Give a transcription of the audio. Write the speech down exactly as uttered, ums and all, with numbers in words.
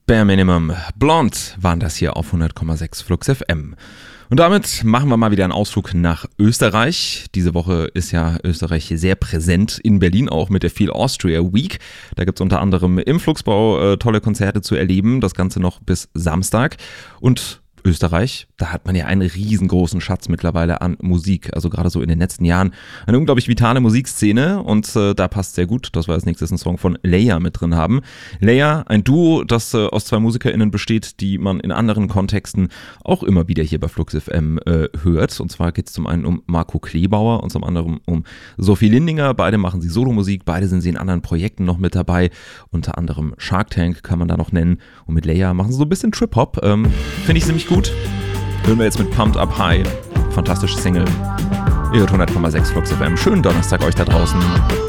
Bare Minimum. Blonde waren das hier auf hundert Komma sechs Flux F M. Und damit machen wir mal wieder einen Ausflug nach Österreich. Diese Woche ist ja Österreich sehr präsent, in Berlin auch mit der Feel Austria Week. Da gibt es unter anderem im Fluxbau äh, tolle Konzerte zu erleben, das Ganze noch bis Samstag. Und Österreich, da hat man ja einen riesengroßen Schatz mittlerweile an Musik, also gerade so in den letzten Jahren eine unglaublich vitale Musikszene und äh, da passt sehr gut, dass wir als nächstes einen Song von Leia mit drin haben. Leia, ein Duo, das äh, aus zwei MusikerInnen besteht, die man in anderen Kontexten auch immer wieder hier bei Flux F M äh, hört, und zwar geht es zum einen um Marco Klebauer und zum anderen um Sophie Lindinger. Beide machen sie Solomusik, beide sind sie in anderen Projekten noch mit dabei, unter anderem Shark Tank kann man da noch nennen, und mit Leia machen sie so ein bisschen Trip-Hop, ähm, finde ich ziemlich gut. Hören wir jetzt mit Pumped Up High. Fantastische Single. Ihr hört hundert Komma sechs Flux F M. Schönen Donnerstag euch da draußen.